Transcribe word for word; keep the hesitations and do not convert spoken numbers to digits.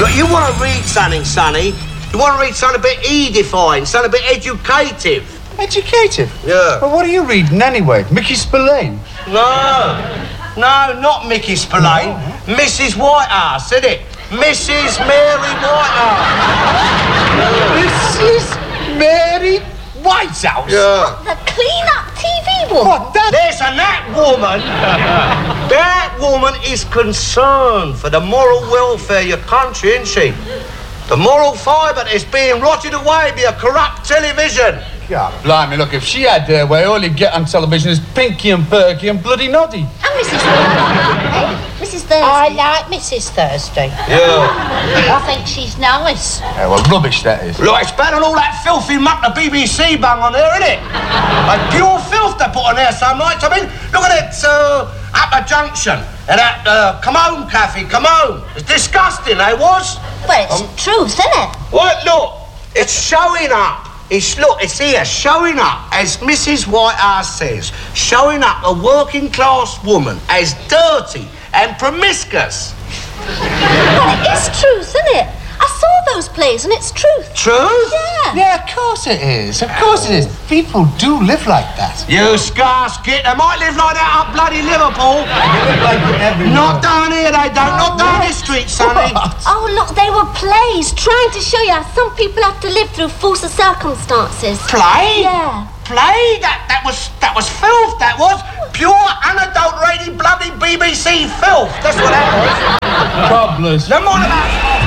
Look, you want to read something, Sonny. You want to read something a bit edifying, something a bit educative. Educative? Yeah. Well, what are you reading anyway? Mickey Spillane? No. No, not Mickey Spillane. No. Missus Whitehouse, isn't it? Missus Mary Whitehouse. Missus Mary Whitehouse? Yeah. The clean-up T V woman. What, that? Listen, that woman, that woman is concerned for the moral welfare of your country, isn't she? The moral fibre is being rotted away by a corrupt television. God, blimey, look, if she had her way, all you'd get on television is Pinky and Perky and Bloody Noddy. And Missus Thursday. Hey, Missus Thursday. I like Missus Thursday. Yeah. I think she's nice. Yeah, well, rubbish, that is. Look, it's better than all that filthy muck the B B C bung on there, isn't it? Like pure filth they put on there some nights. I mean, look at it, uh, Upper Junction and that uh, Come Home Cafe, Come Home. It's disgusting, eh, was? Well, it's um, truth, isn't it? What? Look, it's showing up. It's, look, it's here, showing up, as Missus Whitehouse says, showing up a working-class woman as dirty and promiscuous. Well, it is truth, isn't it? I saw those plays, and it's truth. Truth? Yeah. Yeah, of course it is. Of course it is. People do live like that. You scarce git. They might live like that up bloody Liverpool. They live like it everywhere. Not down here, they don't. Not down this street, Sonny. Oh, look, they were plays trying to show you how some people have to live through force of circumstances. Play? Yeah. Play? That that was that was filth, that was. Pure, unadulterated, bloody B B C filth. That's what that was. Cobblers. No more about...